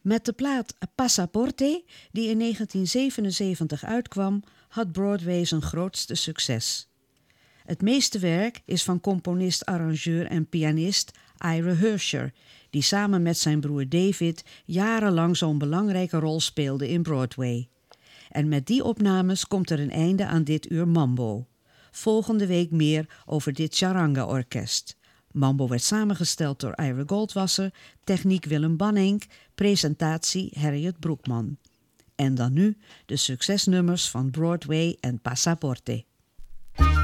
Met de plaat Passaporte, die in 1977 uitkwam, had Broadway zijn grootste succes. Het meeste werk is van componist, arrangeur en pianist Ira Hersher, die samen met zijn broer David jarenlang zo'n belangrijke rol speelde in Broadway. En met die opnames komt er een einde aan dit uur Mambo. Volgende week meer over dit charanga-orkest. Mambo werd samengesteld door Ira Goldwasser, techniek Willem Banning, presentatie Harriet Broekman. En dan nu de succesnummers van Broadway en Passaporte.